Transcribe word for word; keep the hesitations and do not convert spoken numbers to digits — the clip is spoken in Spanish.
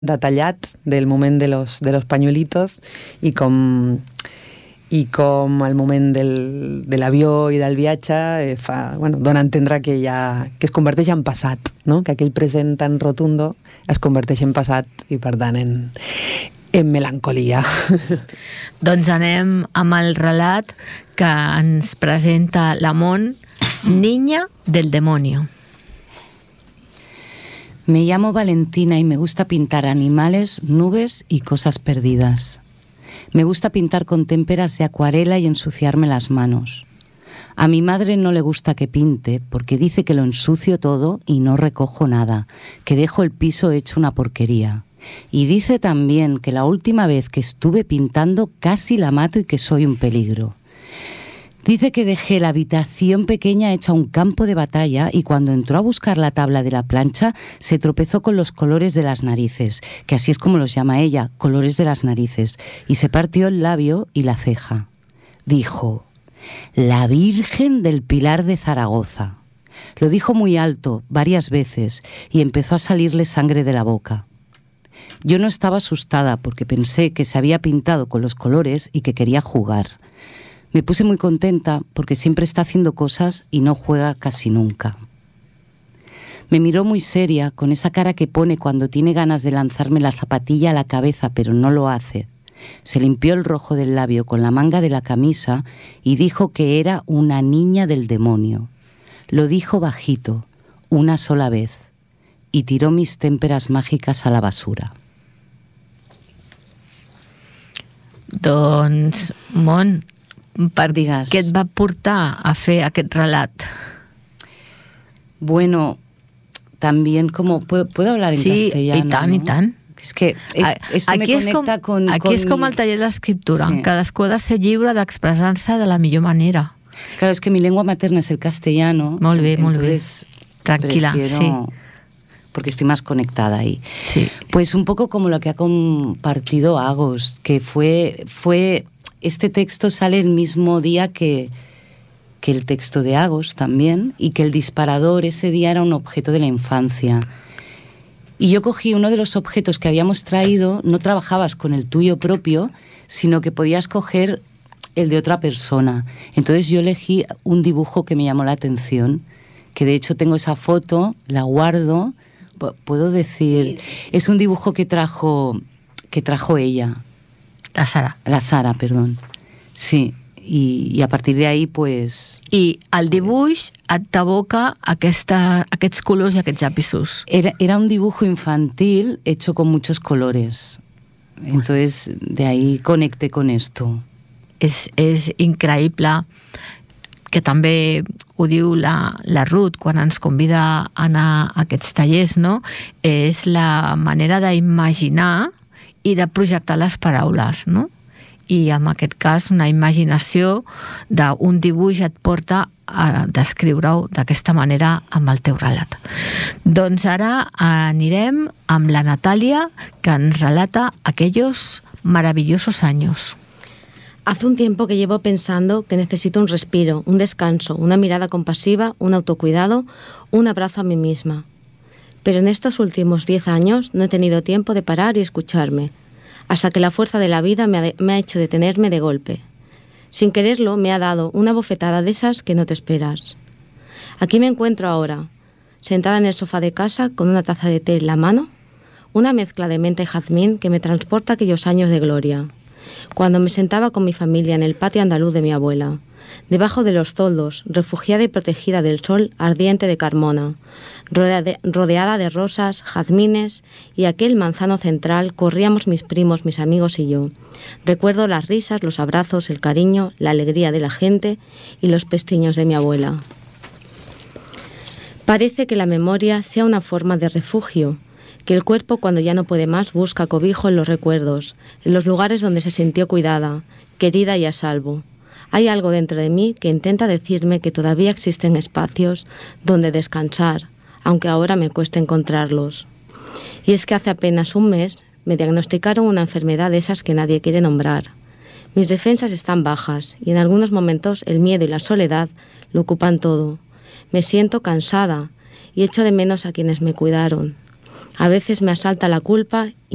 detallat del moment de los, de los pañuelitos i com, i com el moment del, de l'avió i del viatge eh, fa, bueno, dona a entendre que, ja, que es converteix en passat, no? Que aquell present tan rotundo es converteix en passat i per tant en, en melancolia. Doncs anem amb el relat que ens presenta la Mon, Niña del demonio. Me llamo Valentina y me gusta pintar animales, nubes y cosas perdidas. Me gusta pintar con témperas de acuarela y ensuciarme las manos. A mi madre no le gusta que pinte porque dice que lo ensucio todo y no recojo nada, que dejo el piso hecho una porquería. Y dice también que la última vez que estuve pintando casi la mato y que soy un peligro. Dice que dejé la habitación pequeña hecha un campo de batalla y cuando entró a buscar la tabla de la plancha se tropezó con los colores de las narices, que así es como los llama ella, colores de las narices, y se partió el labio y la ceja. Dijo: la Virgen del Pilar de Zaragoza. Lo dijo muy alto, varias veces, y empezó a salirle sangre de la boca. Yo no estaba asustada porque pensé que se había pintado con los colores y que quería jugar. Me puse muy contenta porque siempre está haciendo cosas y no juega casi nunca. Me miró muy seria, con esa cara que pone cuando tiene ganas de lanzarme la zapatilla a la cabeza, pero no lo hace. Se limpió el rojo del labio con la manga de la camisa y dijo que era una niña del demonio. Lo dijo bajito, una sola vez, y tiró mis témperas mágicas a la basura. Doncs, Mon, per Digues. Què et va portar a fer aquest relat? Bueno, también como... ¿Puedo, puedo hablar en sí, castellano? Sí, i tant, ¿no? i tant. Es que es, esto aquí me és com, con, aquí con és com mi... el taller de l'escriptura. Sí. Cadascú ha de ser lliure d'expressar-se de la millor manera. Claro, es que mi lengua materna es el castellano. Molt bé, molt bé. Tranquila, prefiero... sí. Porque estoy más conectada ahí. Sí. Pues un poco como lo que ha compartido Agos, que fue... fue este texto sale el mismo día que, que el texto de Agos también, y que el disparador ese día era un objeto de la infancia. Y yo cogí uno de los objetos que habíamos traído, no trabajabas con el tuyo propio, sino que podías coger el de otra persona. Entonces yo elegí un dibujo que me llamó la atención, que de hecho tengo esa foto, la guardo, puedo decir, sí. Es un dibujo que trajo, que trajo ella. La Sara. La Sara, perdón. Sí, i, i a partir d'ahí, pues... I el dibuix et t'aboca aquesta, aquests colors i aquests llapisos. Era, era un dibujo infantil hecho con muchos colores. Entonces, de ahí conecté con esto. És, és increïble, que també ho diu la, la Ruth quan ens convida a anar a aquests tallers, no? És la manera d'imaginar i de projectar les paraules, no? I en aquest cas una imaginació d'un dibuix et porta a descriure-ho d'aquesta manera amb el teu relat. Doncs ara anirem amb la Natàlia, que ens relata aquellos maravillosos años. Hace un tiempo que llevo pensando que necesito un respiro, un descanso, una mirada compasiva, un autocuidado, un abrazo a mí misma. Pero en estos últimos diez años no he tenido tiempo de parar y escucharme, hasta que la fuerza de la vida me ha, de, me ha hecho detenerme de golpe. Sin quererlo, me ha dado una bofetada de esas que no te esperas. Aquí me encuentro ahora, sentada en el sofá de casa con una taza de té en la mano, una mezcla de menta y jazmín que me transporta a aquellos años de gloria, cuando me sentaba con mi familia en el patio andaluz de mi abuela, debajo de los toldos, refugiada y protegida del sol ardiente de Carmona, rodeada de rosas, jazmines y aquel manzano central, corríamos mis primos, mis amigos y yo. Recuerdo las risas, los abrazos, el cariño, la alegría de la gente y los pestiños de mi abuela. Parece que la memoria sea una forma de refugio, que el cuerpo cuando ya no puede más busca cobijo en los recuerdos, en los lugares donde se sintió cuidada, querida y a salvo. Hay algo dentro de mí que intenta decirme que todavía existen espacios donde descansar, aunque ahora me cueste encontrarlos. Y es que hace apenas un mes me diagnosticaron una enfermedad de esas que nadie quiere nombrar. Mis defensas están bajas y en algunos momentos el miedo y la soledad lo ocupan todo. Me siento cansada y echo de menos a quienes me cuidaron. A veces me asalta la culpa